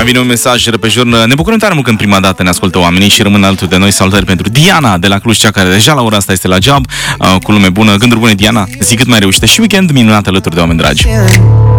vine un mesaj repejor. Ne bucurăm tare mult când prima dată ne ascultă oamenii și rămân alături de noi. Salutări pentru Diana de la Cluj, cea care deja la ora asta este la job, cu lume bună, gânduri bune, Diana, zi cât mai reușite și weekend minunat alături de oameni dragi.